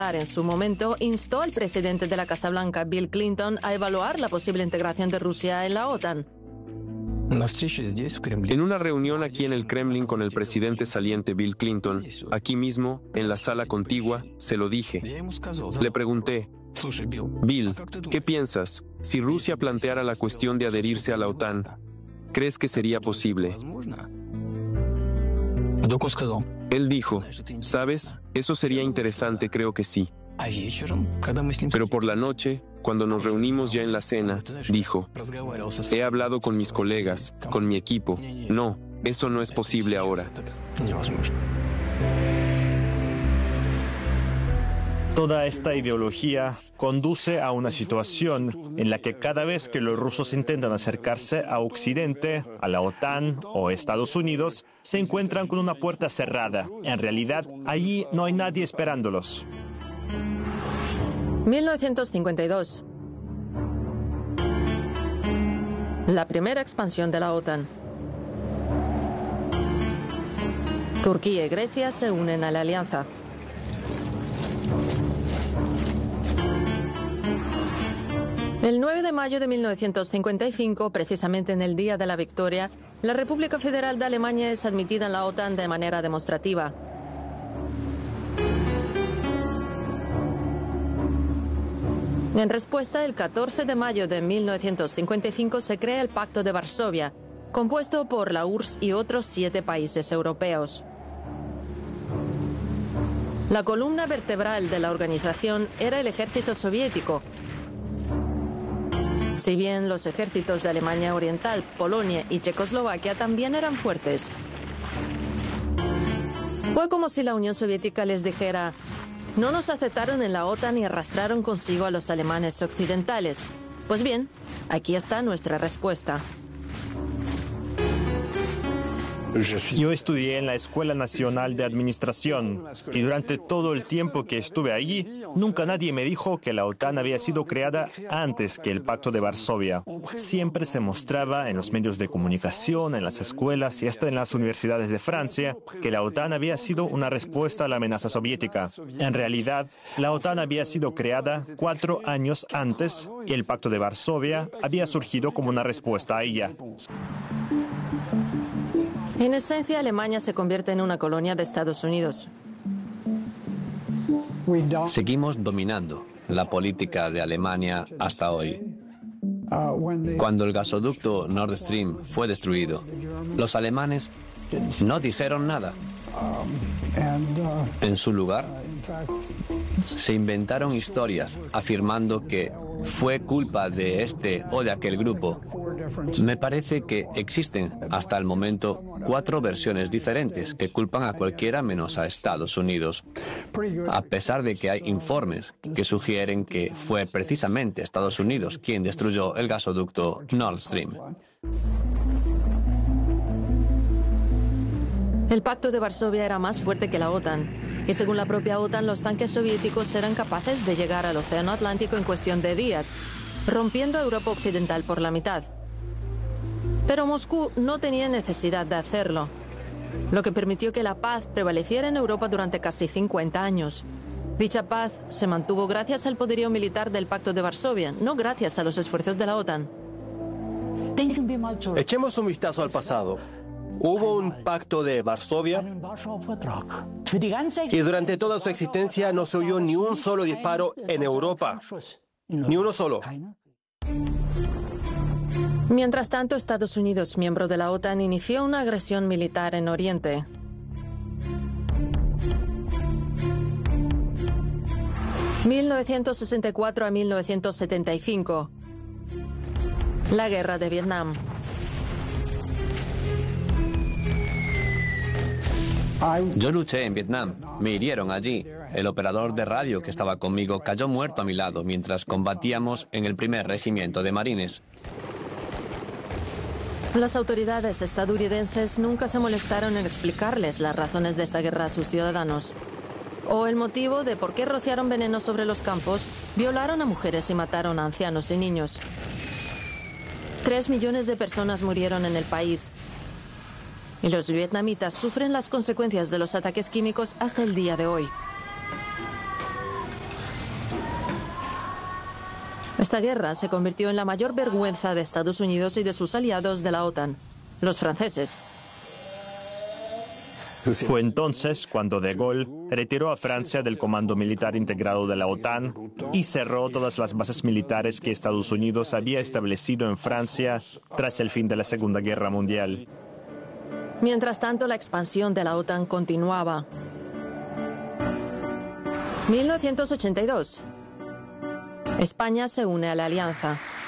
En su momento, instó al presidente de la Casa Blanca, Bill Clinton, a evaluar la posible integración de Rusia en la OTAN. En una reunión aquí en el Kremlin con el presidente saliente Bill Clinton, aquí mismo, en la sala contigua, se lo dije. Le pregunté, Bill, ¿qué piensas? Si Rusia planteara la cuestión de adherirse a la OTAN, ¿crees que sería posible? Él dijo, ¿sabes? Eso sería interesante, creo que sí. Pero por la noche, cuando nos reunimos ya en la cena, dijo, he hablado con mis colegas, con mi equipo. No, eso no es posible ahora. Toda esta ideología conduce a una situación en la que cada vez que los rusos intentan acercarse a Occidente, a la OTAN o Estados Unidos, se encuentran con una puerta cerrada. En realidad, allí no hay nadie esperándolos. 1952. La primera expansión de la OTAN. Turquía y Grecia se unen a la alianza. El 9 de mayo de 1955, precisamente en el día de la victoria, la República Federal de Alemania es admitida en la OTAN de manera demostrativa. En respuesta, el 14 de mayo de 1955 se crea el Pacto de Varsovia, compuesto por la URSS y otros 7 países europeos. La columna vertebral de la organización era el ejército soviético. Si bien los ejércitos de Alemania Oriental, Polonia y Checoslovaquia también eran fuertes. Fue como si la Unión Soviética les dijera: no nos aceptaron en la OTAN y arrastraron consigo a los alemanes occidentales. Pues bien, aquí está nuestra respuesta. Yo estudié en la Escuela Nacional de Administración y durante todo el tiempo que estuve allí, nunca nadie me dijo que la OTAN había sido creada antes que el Pacto de Varsovia. Siempre se mostraba en los medios de comunicación, en las escuelas y hasta en las universidades de Francia que la OTAN había sido una respuesta a la amenaza soviética. En realidad, la OTAN había sido creada 4 años antes y el Pacto de Varsovia había surgido como una respuesta a ella. En esencia, Alemania se convierte en una colonia de Estados Unidos. Seguimos dominando la política de Alemania hasta hoy. Cuando el gasoducto Nord Stream fue destruido, los alemanes no dijeron nada. En su lugar, se inventaron historias afirmando que fue culpa de este o de aquel grupo. Me parece que existen hasta el momento 4 versiones diferentes que culpan a cualquiera menos a Estados Unidos, a pesar de que hay informes que sugieren que fue precisamente Estados Unidos quien destruyó el gasoducto Nord Stream. El Pacto de Varsovia era más fuerte que la OTAN, y según la propia OTAN, los tanques soviéticos eran capaces de llegar al Océano Atlántico en cuestión de días, rompiendo a Europa Occidental por la mitad. Pero Moscú no tenía necesidad de hacerlo, lo que permitió que la paz prevaleciera en Europa durante casi 50 años. Dicha paz se mantuvo gracias al poderío militar del Pacto de Varsovia, no gracias a los esfuerzos de la OTAN. Echemos un vistazo al pasado. Hubo un pacto de Varsovia y durante toda su existencia no se oyó ni un solo disparo en Europa. Ni uno solo. Mientras tanto, Estados Unidos, miembro de la OTAN, inició una agresión militar en Oriente. (1964 a 1975). La Guerra de Vietnam. Yo luché en Vietnam, me hirieron allí. El operador de radio que estaba conmigo cayó muerto a mi lado mientras combatíamos en el primer regimiento de marines. Las autoridades estadounidenses nunca se molestaron en explicarles las razones de esta guerra a sus ciudadanos, o el motivo de por qué rociaron veneno sobre los campos, violaron a mujeres y mataron a ancianos y niños. 3 millones de personas murieron en el país. Y los vietnamitas sufren las consecuencias de los ataques químicos hasta el día de hoy. Esta guerra se convirtió en la mayor vergüenza de Estados Unidos y de sus aliados de la OTAN, los franceses. Fue entonces cuando De Gaulle retiró a Francia del Comando Militar Integrado de la OTAN y cerró todas las bases militares que Estados Unidos había establecido en Francia tras el fin de la Segunda Guerra Mundial. Mientras tanto, la expansión de la OTAN continuaba. 1982. España se une a la alianza.